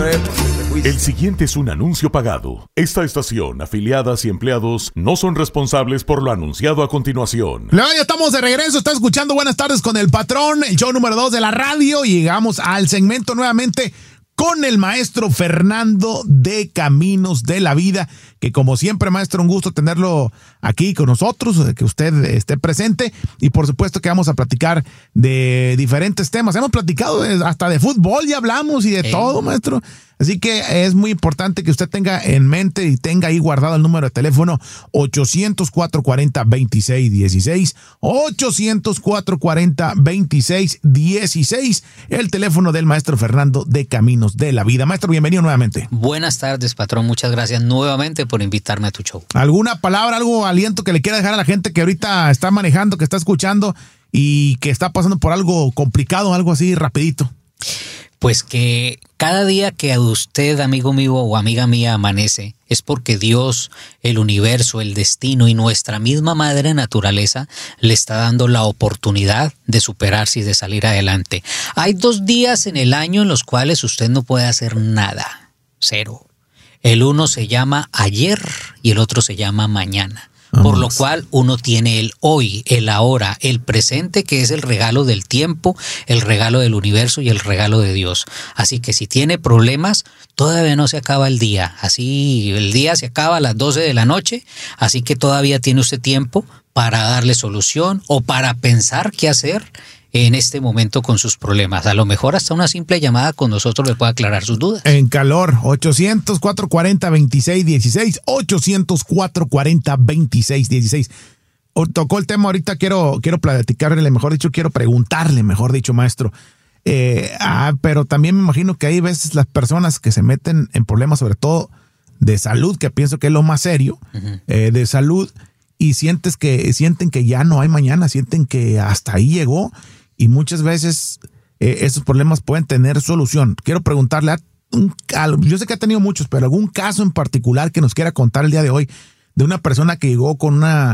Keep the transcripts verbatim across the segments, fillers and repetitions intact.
juicio, eh, de juicio. El siguiente es un anuncio pagado. Esta estación, afiliadas y empleados no son responsables por lo anunciado a continuación. Luego ya estamos de regreso, está escuchando Buenas Tardes con el Patrón, el show número dos de la radio, y llegamos al segmento nuevamente con el maestro Fernando de Caminos de la Vida, que como siempre, maestro, un gusto tenerlo aquí con nosotros, que usted esté presente, y por supuesto que vamos a platicar de diferentes temas. Hemos platicado hasta de fútbol, ya hablamos y de hey. todo, maestro. Así que es muy importante que usted tenga en mente y tenga ahí guardado el número de teléfono ochocientos, cuatrocientos cuarenta, veintiséis dieciséis, ochocientos, cuatrocientos cuarenta, veintiséis dieciséis, el teléfono del maestro Fernando de Caminos de la Vida. Maestro, bienvenido nuevamente. Buenas tardes, patrón. Muchas gracias nuevamente por invitarme a tu show. ¿Alguna palabra, algo aliento que le quiera dejar a la gente que ahorita está manejando, que está escuchando y que está pasando por algo complicado, algo así rapidito? Pues que cada día que usted, amigo mío o amiga mía, amanece, es porque Dios, el universo, el destino y nuestra misma madre naturaleza le está dando la oportunidad de superarse y de salir adelante. Hay dos días en el año en los cuales usted no puede hacer nada. Cero. El uno se llama ayer y el otro se llama mañana. Por lo cual uno tiene el hoy, el ahora, el presente, que es el regalo del tiempo, el regalo del universo y el regalo de Dios. Así que si tiene problemas, todavía no se acaba el día. Así el día se acaba a las doce de la noche, así que todavía tiene usted tiempo para darle solución o para pensar qué hacer en este momento con sus problemas. A lo mejor hasta una simple llamada con nosotros le puede aclarar sus dudas. En calor, ochocientos, cuatrocientos cuarenta, veintiséis dieciséis, ochocientos, cuatrocientos cuarenta, veintiséis dieciséis. Tocó el tema ahorita, quiero, quiero platicarle, mejor dicho, quiero preguntarle, mejor dicho, maestro. Eh, ah, pero también me imagino que hay veces las personas que se meten en problemas, sobre todo de salud, que pienso que es lo más serio, uh-huh. eh, de salud, y sientes que, sienten que ya no hay mañana, sienten que hasta ahí llegó. Y muchas veces eh, esos problemas pueden tener solución. Quiero preguntarle, a un, a, yo sé que ha tenido muchos, pero algún caso en particular que nos quiera contar el día de hoy de una persona que llegó con una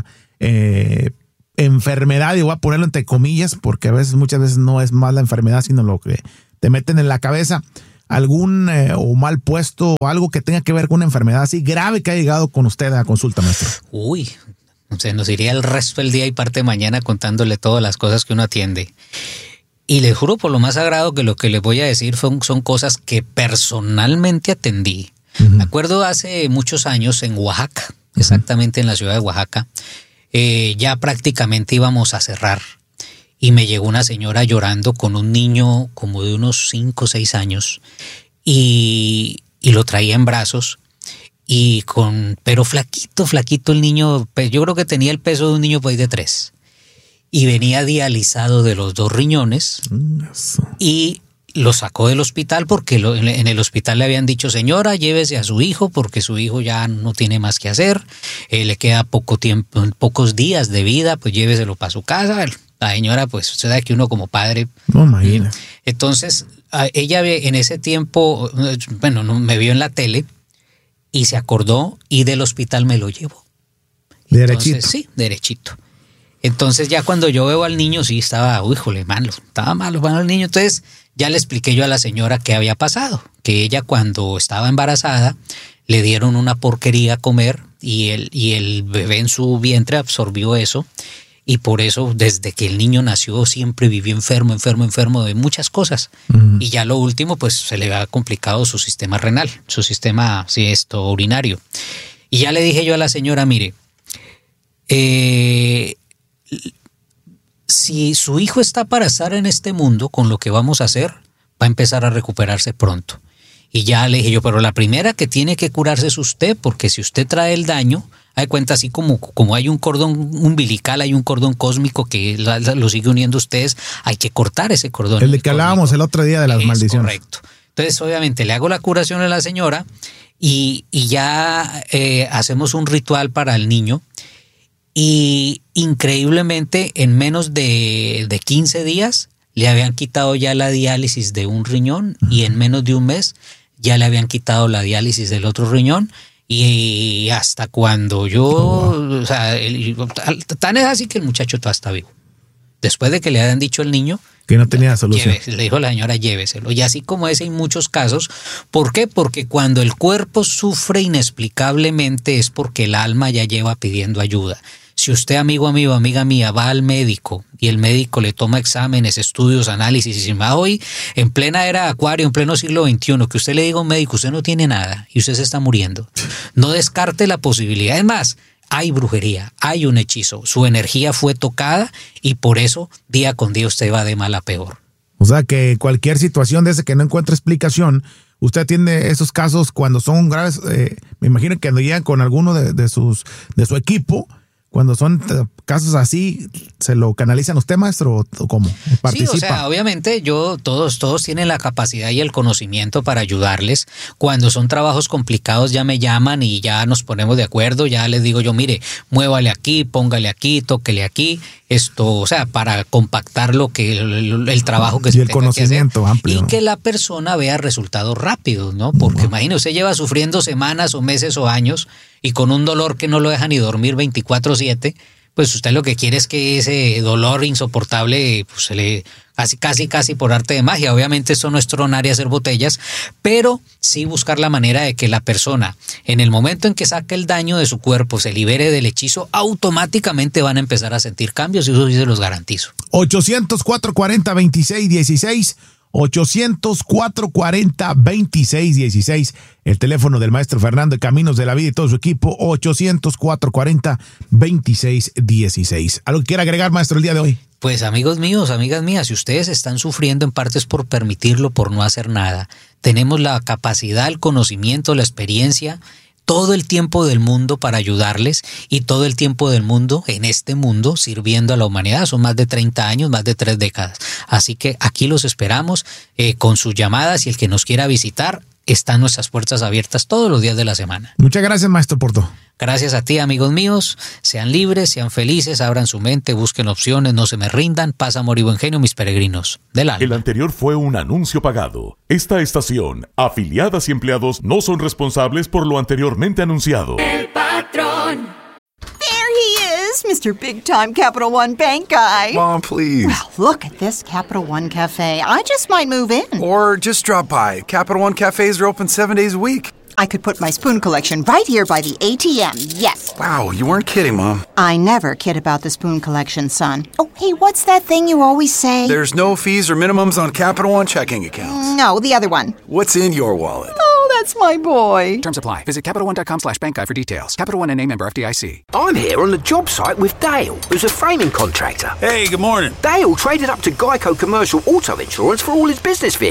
eh, enfermedad, y voy a ponerlo entre comillas, porque a veces, muchas veces no es más la enfermedad, sino lo que te meten en la cabeza, algún eh, o mal puesto o algo que tenga que ver con una enfermedad así grave que ha llegado con usted a consulta, maestro. Uy, se nos iría el resto del día y parte de mañana contándole todas las cosas que uno atiende. Y les juro por lo más sagrado que lo que les voy a decir son, son cosas que personalmente atendí. Uh-huh. Me acuerdo hace muchos años en Oaxaca, uh-huh. exactamente en la ciudad de Oaxaca, eh, ya prácticamente íbamos a cerrar y me llegó una señora llorando con un niño como de unos cinco o seis años y, y lo traía en brazos. Y con, pero flaquito, flaquito el niño, yo creo que tenía el peso de un niño pues de tres. Y venía dializado de los dos riñones. Eso. Y lo sacó del hospital porque lo, en, en el hospital le habían dicho, señora, llévese a su hijo porque su hijo ya no tiene más que hacer. Eh, le queda poco tiempo, pocos días de vida, pues lléveselo para su casa. La señora, pues, usted sabe que uno como padre. No, imagina. Entonces, ella en ese tiempo, bueno, me vio en la tele. Y se acordó y del hospital me lo llevó. Derechito. Entonces, sí, derechito. Entonces ya cuando yo veo al niño, sí estaba, híjole, malo, estaba malo, malo el niño. Entonces ya le expliqué yo a la señora qué había pasado. Que ella cuando estaba embarazada le dieron una porquería a comer y el, y el bebé en su vientre absorbió eso. Y por eso, desde que el niño nació, siempre vivió enfermo, enfermo, enfermo de muchas cosas. Uh-huh. Y ya lo último, pues se le había complicado su sistema renal, su sistema, sí, esto, urinario. Y ya le dije yo a la señora, mire, eh, si su hijo está para estar en este mundo, con lo que vamos a hacer, va a empezar a recuperarse pronto. Y ya le dije yo, pero la primera que tiene que curarse es usted, porque si usted trae el daño, hay cuenta, así como, como hay un cordón umbilical, hay un cordón cósmico que la, la, lo sigue uniendo a ustedes, hay que cortar ese cordón. El de que hablábamos el otro día de las es maldiciones. Correcto. Entonces, obviamente, le hago la curación a la señora y, y ya eh, hacemos un ritual para el niño. Y increíblemente, en menos de, de quince días, le habían quitado ya la diálisis de un riñón. Uh-huh. Y en menos de un mes, ya le habían quitado la diálisis del otro riñón. Y hasta cuando yo, oh, wow. o sea, el, tan es así que el muchacho todavía está vivo. Después de que le hayan dicho al niño que no tenía solución. Llévese, le dijo la señora, lléveselo. Y así como ese hay muchos casos. ¿Por qué? Porque cuando el cuerpo sufre inexplicablemente es porque el alma ya lleva pidiendo ayuda. Si usted, amigo, amigo, amiga mía, va al médico y el médico le toma exámenes, estudios, análisis y se va hoy en plena era de Acuario, en pleno siglo veintiuno, que usted le diga a un médico, usted no tiene nada y usted se está muriendo. No descarte la posibilidad. Es más, hay brujería, hay un hechizo, su energía fue tocada y por eso día con día usted va de mal a peor. O sea que cualquier situación desde que no encuentra explicación, usted tiene esos casos cuando son graves, eh, me imagino que cuando llegan con alguno de, de, sus, de su equipo, cuando son casos así, ¿se lo canalizan usted, maestro, o cómo? ¿Participa? Sí, o sea, obviamente yo, todos, todos tienen la capacidad y el conocimiento para ayudarles. Cuando son trabajos complicados ya me llaman y ya nos ponemos de acuerdo, ya les digo yo, mire, muévale aquí, póngale aquí, tóquele aquí, esto, o sea, para compactar lo que, el, el trabajo que y se el tenga conocimiento que hacer, amplio, y ¿no? que la persona vea resultados rápidos, ¿no? Porque wow. Imagínese, usted lleva sufriendo semanas o meses o años y con un dolor que no lo deja ni dormir veinticuatro siete, pues usted lo que quiere es que ese dolor insoportable pues se le casi casi casi por arte de magia. Obviamente esto no es tronar y hacer botellas, pero sí buscar la manera de que la persona en el momento en que saque el daño de su cuerpo se libere del hechizo, automáticamente van a empezar a sentir cambios y eso sí se los garantizo. ochocientos, cuatrocientos cuarenta, veintiséis dieciséis ochocientos, cuatrocientos cuarenta, veintiséis dieciséis, el teléfono del maestro Fernando de Caminos de la Vida y todo su equipo, ochocientos, cuatrocientos cuarenta, veintiséis dieciséis. ¿Algo que quiera agregar, maestro, el día de hoy? Pues amigos míos, amigas mías, si ustedes están sufriendo en parte es por permitirlo, por no hacer nada. Tenemos la capacidad, el conocimiento, la experiencia, todo el tiempo del mundo para ayudarles y todo el tiempo del mundo en este mundo sirviendo a la humanidad. Son más de treinta años, más de tres décadas. Así que aquí los esperamos eh, con sus llamadas y el que nos quiera visitar, están nuestras puertas abiertas todos los días de la semana. Muchas gracias, maestro Porto. Gracias a ti, amigos míos. Sean libres, sean felices, abran su mente, busquen opciones, no se me rindan. Paz, amor y buen genio, mis peregrinos del alma. El anterior fue un anuncio pagado. Esta estación, afiliadas y empleados no son responsables por lo anteriormente anunciado. El patrón. There he is, Mister Big Time Capital One Bank Guy. Mom, please. Well, look at this Capital One Cafe. I just might move in. Or just drop by. Capital One cafes are open seven days a week. I could put my spoon collection right here by the A T M, yes. Wow, you weren't kidding, Mom. I never kid about the spoon collection, son. Oh, hey, what's that thing you always say? There's no fees or minimums on Capital One checking accounts. No, the other one. What's in your wallet? Oh, that's my boy. Terms apply. Visit CapitalOne.com slash bank guy for details. Capital One N A member F D I C. I'm here on the job site with Dale, who's a framing contractor. Hey, good morning. Dale traded up to Geico Commercial Auto Insurance for all his business vehicles.